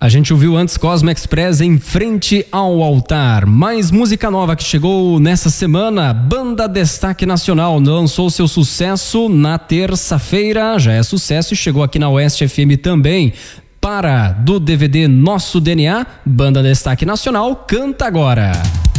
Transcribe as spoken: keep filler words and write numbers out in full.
A gente ouviu antes Cosmo Express Em Frente ao Altar. Mais música nova que chegou nessa semana. Banda Destaque Nacional lançou seu sucesso na terça-feira. Já é sucesso e chegou aqui na Oeste F M também. Para do D V D Nosso D N A, Banda Destaque Nacional canta agora.